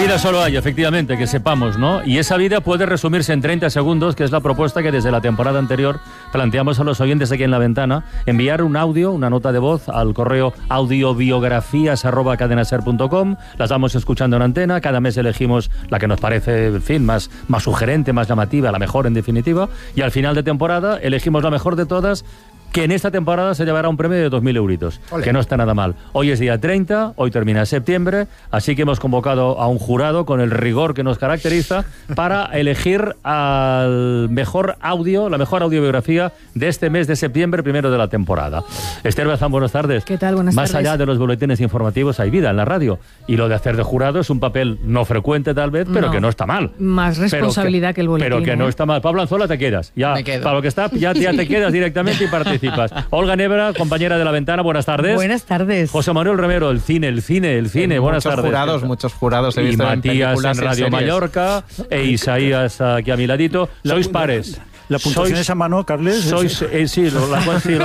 vida solo hay, efectivamente, que sepamos, ¿no? Y esa vida puede resumirse en 30 segundos, que es la propuesta que desde la temporada anterior planteamos a los oyentes aquí en La Ventana. Enviar un audio, una nota de voz al correo audiobiografías@cadenaser.com. Las vamos escuchando en antena. Cada mes elegimos la que nos parece, en fin, más sugerente, más llamativa, la mejor en definitiva. Y al final de temporada elegimos la mejor de todas, que en esta temporada se llevará un premio de 2.000 euritos, que no está nada mal. Hoy es día 30, hoy termina septiembre, así que hemos convocado a un jurado con el rigor que nos caracteriza para elegir al mejor audio, la mejor audiobiografía de este mes de septiembre, primero de la temporada. Esther Bazán, buenas tardes. ¿Qué tal? Buenas tardes. Más allá de los boletines informativos hay vida en la radio, y lo de hacer de jurado es un papel no frecuente tal vez, pero que no está mal. Más responsabilidad que el boletín. Pero que no está mal. Pablo Anzola, te quedas. Ya, Me quedo. para lo que está, ya te quedas directamente y participas. Olga Nebra, compañera de La Ventana, buenas tardes. Buenas tardes. José Manuel Romero, el cine, buenas tardes. Muchos jurados he Y visto en Matías películas en y Radio series. Mallorca, e Isaías aquí a mi ladito. Sois pares. La puntuación es a mano, Carles. Sois, sí, lo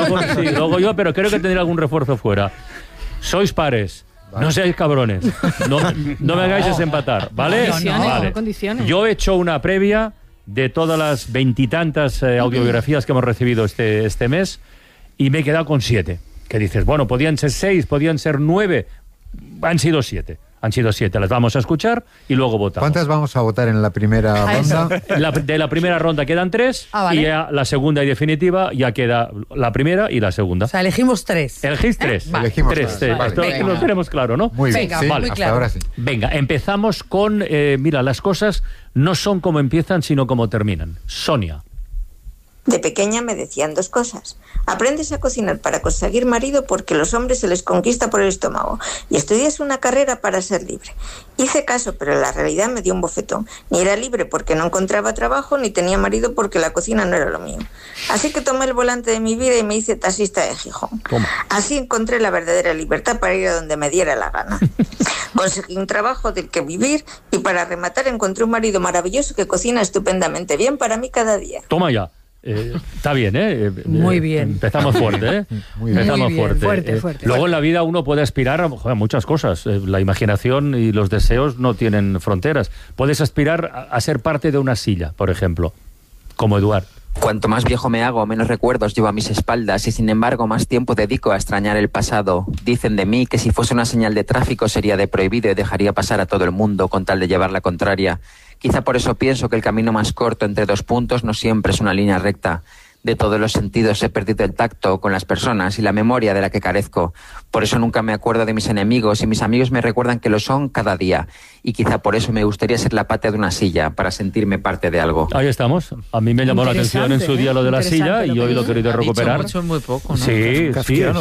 hago yo, pero creo que tendré algún refuerzo fuera. Sois pares. Vale. No seáis cabrones. No me hagáis desempatar, ¿vale? Con condiciones. Yo he hecho una previa de todas las 20 y tantas audiobiografías que hemos recibido este mes, y me he quedado con 7. Que dices, bueno, podían ser 6, podían ser 9. Han sido 7. Las vamos a escuchar y luego votamos. ¿Cuántas vamos a votar en la primera ronda? De la primera ronda quedan 3, vale. y ya la segunda y definitiva ya queda la primera y la segunda. O sea, elegimos 3. ¿Elegís 3? Elegimos tres. tres, vale. Esto Venga. lo tenemos claro, ¿no? Muy bien, Venga, sí, muy hasta claro. ahora sí. Venga, empezamos con... mira, las cosas no son como empiezan, sino como terminan. Sonia. De pequeña me decían 2 cosas. Aprendes a cocinar para conseguir marido porque los hombres se les conquista por el estómago, y estudias una carrera para ser libre. Hice caso, pero la realidad me dio un bofetón. Ni era libre porque no encontraba trabajo, ni tenía marido porque la cocina no era lo mío. Así que tomé el volante de mi vida y me hice taxista de Gijón. Toma. Así encontré la verdadera libertad para ir a donde me diera la gana. Conseguí un trabajo del que vivir, y para rematar encontré un marido maravilloso que cocina estupendamente bien para mí cada día. Toma ya. Está bien, ¿eh? Muy bien. Empezamos fuerte, ¿eh? Muy bien. Empezamos Muy bien, fuerte. fuerte. Luego en la vida uno puede aspirar a muchas cosas. La imaginación y los deseos no tienen fronteras. Puedes aspirar a ser parte de una silla, por ejemplo, como Eduard. Cuanto más viejo me hago, menos recuerdos llevo a mis espaldas, y sin embargo más tiempo dedico a extrañar el pasado. Dicen de mí que si fuese una señal de tráfico sería de prohibido y dejaría pasar a todo el mundo con tal de llevar la contraria. Quizá por eso pienso que el camino más corto entre 2 puntos no siempre es una línea recta. De todos los sentidos he perdido el tacto con las personas y la memoria de la que carezco. Por eso nunca me acuerdo de mis enemigos, y mis amigos me recuerdan que lo son cada día. Y quizá por eso me gustaría ser la pata de una silla, para sentirme parte de algo. Ahí estamos. A mí me llamó la atención en su día lo de la silla, y hoy lo he querido recuperar. Mucho, muy poco, ¿no? Sí.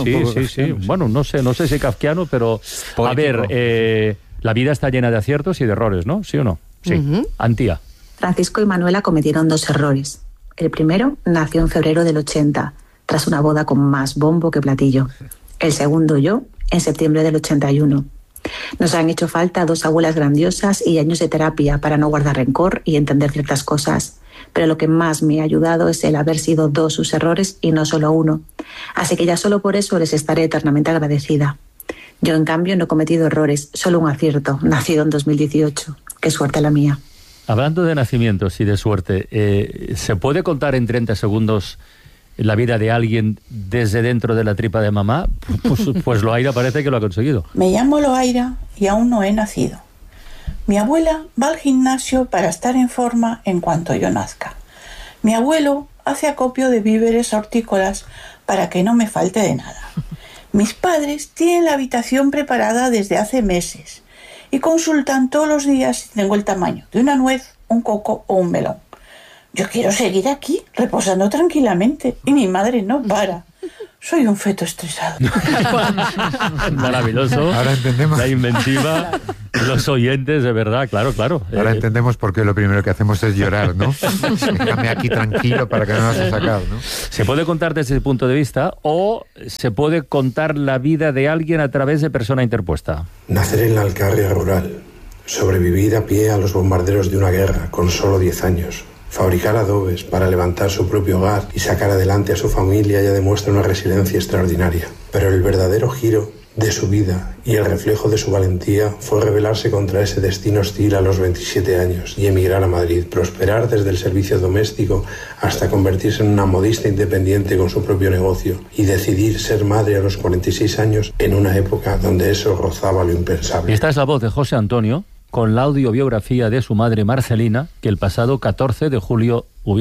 Bueno, no sé si kafkiano, pero Poético. a ver, la vida está llena de aciertos y de errores, ¿no? ¿Sí o no? Sí. Antía. Francisco y Manuela cometieron 2 errores. El primero nació en febrero del 80, tras una boda con más bombo que platillo. El segundo yo, en septiembre del 81. Nos han hecho falta 2 abuelas grandiosas y años de terapia para no guardar rencor y entender ciertas cosas. Pero lo que más me ha ayudado es el haber sido 2 sus errores y no solo 1. Así que ya solo por eso les estaré eternamente agradecida. Yo, en cambio, no he cometido errores, solo un acierto, nacido en 2018. Qué suerte la mía. Hablando de nacimientos y de suerte, ¿se puede contar en 30 segundos la vida de alguien desde dentro de la tripa de mamá? Pues Loaira parece que lo ha conseguido. Me llamo Loaira y aún no he nacido. Mi abuela va al gimnasio para estar en forma en cuanto yo nazca. Mi abuelo hace acopio de víveres hortícolas para que no me falte de nada. Mis padres tienen la habitación preparada desde hace meses y consultan todos los días si tengo el tamaño de una nuez, un coco o un melón. Yo quiero seguir aquí, reposando tranquilamente, y mi madre no para. Soy un feto estresado. Maravilloso. Ahora entendemos. La inventiva, los oyentes, de verdad, claro. Ahora entendemos por qué lo primero que hacemos es llorar, ¿no? Déjame aquí tranquilo para que no nos has sacado, ¿no? Se puede contar desde ese punto de vista, o se puede contar la vida de alguien a través de persona interpuesta. Nacer en la Alcarria rural, sobrevivir a pie a los bombarderos de una guerra con solo 10 años, fabricar adobes para levantar su propio hogar y sacar adelante a su familia ya demuestra una resiliencia extraordinaria. Pero el verdadero giro de su vida, y el reflejo de su valentía fue rebelarse contra ese destino hostil a los 27 años y emigrar a Madrid, prosperar desde el servicio doméstico hasta convertirse en una modista independiente con su propio negocio y decidir ser madre a los 46 años en una época donde eso rozaba lo impensable. Esta es la voz de José Antonio con la audiobiografía de su madre Marcelina, que el pasado 14 de julio